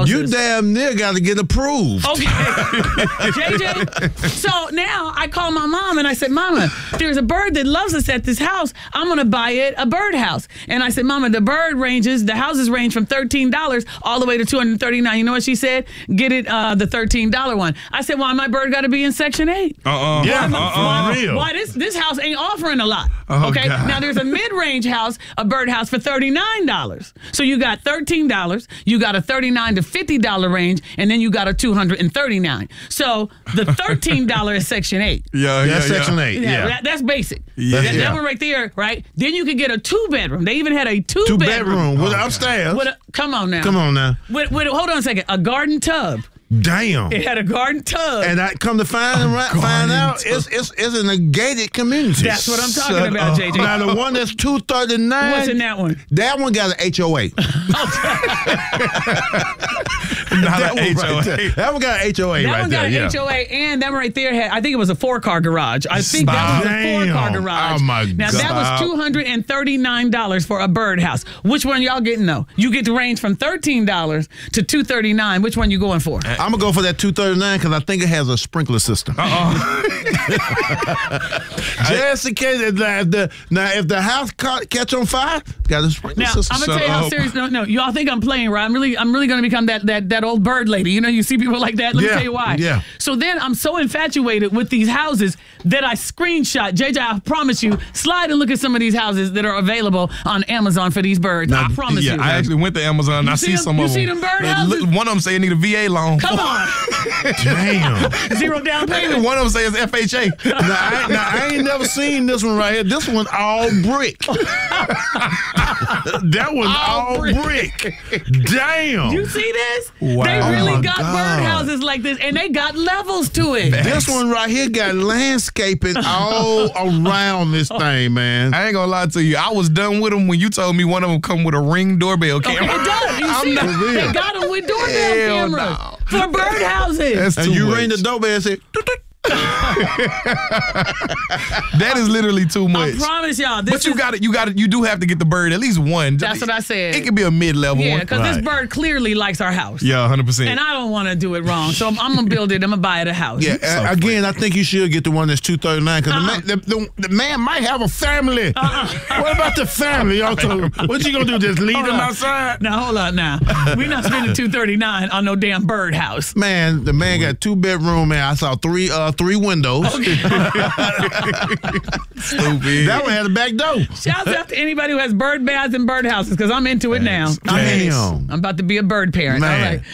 houses. You damn near got to get approved. Okay. JJ, so now I call my mom and I said, Mama, there's a bird that loves us at this house. I'm going to buy it a birdhouse. And I said, Mama, the houses range from $13 all the way to $239. You know what she said? Get it the $13 one. I said, why my bird got to be in Section 8? Why this house ain't offering a lot. Okay. God. Now there's a mid-range house, a birdhouse for $39. So you got $13, you got a $39 to $50 range, and then you got a $239. So the $13 is Section 8. That's Section 8. Yeah. That's basic. Yeah. That one right there, right? Then you could get a 2-bedroom. They even had a two-bedroom. With upstairs. Come on now. Come on now. Hold on a second. A garden tub. Damn. It had a garden tub. And I come to find out it's in a gated community. That's what I'm talking about, JJ. Now the one that's $239. What's in that one? That one got an HOA. That one got an HOA That right one got there. an HOA, and that one right there had, I think it was a 4-car garage. I think that was a 4-car garage. Oh my now God. that was $239 for a birdhouse. Which one y'all getting though? You get the range from $13 to $239. Which one you going for? I'm gonna go for that $239 because I think it has a sprinkler system. Just in case if the house catch on fire, got a sprinkler system. I'm gonna tell you how serious. No, y'all think I'm playing, right? I'm really gonna become that old bird lady. You know, you see people like that. Let me tell you why. Yeah. So then I'm so infatuated with these houses that I screenshot. JJ, I promise you, slide and look at some of these houses that are available on Amazon for these birds. I promise you. I actually went to Amazon and I see some of them. You see them bird houses? One of them say they need a VA loan. Come on. Damn. 0 down payment. One of them says FHA. I ain't never seen this one right here. This one all brick. That one all brick. Damn. You see this? Wow. They really Oh my got God. birdhouses like this, and they got levels to it. This one right here got landscaping all around this thing, man. I ain't gonna lie to you. I was done with them when you told me one of them come with a Ring doorbell Okay, camera. it does. You see, they got them with doorbell Hell cameras no. for birdhouses. That's And too you much. ring the doorbell and say, That is literally too much. I promise y'all. But you do have to get the bird at least one. That's what I said. It could be a mid-level Yeah, one. because this bird clearly likes our house. Yeah, 100%. And I don't want to do it wrong, so I'm gonna build it. I'm gonna buy it a house. yeah, again, I think you should get the one that's $239 because the man might have a family. What about the family? What you gonna do? Just leave them outside? Now hold on. Now we're not spending $239 on no damn birdhouse. Man, the man got 2-bedroom, man. I saw three windows. Stupid. That one had a back door. Shouts out to anybody who has bird baths and birdhouses because I'm into it now. Damn. I'm about to be a bird parent. Man. All right.